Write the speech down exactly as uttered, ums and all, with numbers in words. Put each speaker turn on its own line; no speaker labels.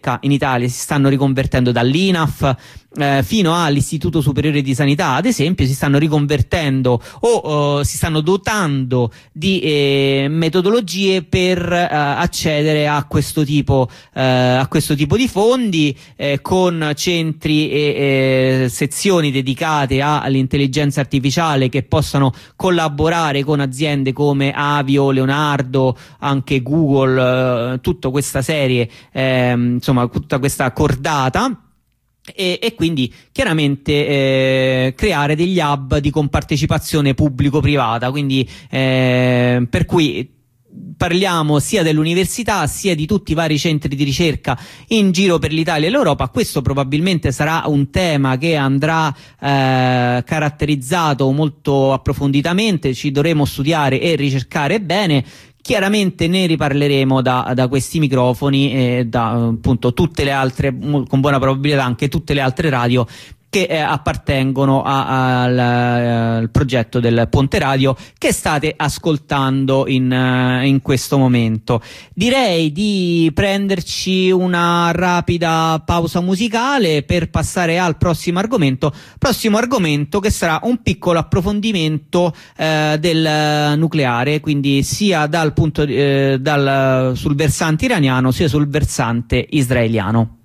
in Italia si stanno riconvertendo dall'I N A F eh, fino all'Istituto Superiore di Sanità, ad esempio, si stanno riconvertendo o uh, si stanno dotando di eh, metodologie per uh, accedere a questo tipo uh, a questo tipo di fondi, eh, con centri e eh, sezioni dedicate all'intelligenza artificiale che possano collaborare con aziende come Avio, Leonardo, anche Google, uh, tutta questa serie, eh, insomma tutta questa cordata. E, e quindi chiaramente eh, creare degli hub di compartecipazione pubblico-privata, quindi eh, per cui parliamo sia dell'università sia di tutti i vari centri di ricerca in giro per l'Italia e l'Europa. Questo probabilmente sarà un tema che andrà eh, caratterizzato molto approfonditamente, ci dovremo studiare e ricercare bene. Chiaramente ne riparleremo da, da questi microfoni e da appunto tutte le altre, con buona probabilità anche tutte le altre radio che eh, appartengono a, a, al, al progetto del Ponte Radio che state ascoltando in, uh, in questo momento. Direi di prenderci una rapida pausa musicale per passare al prossimo argomento, prossimo argomento che sarà un piccolo approfondimento eh, del nucleare, quindi sia dal punto eh, dal, sul versante iraniano sia sul versante israeliano.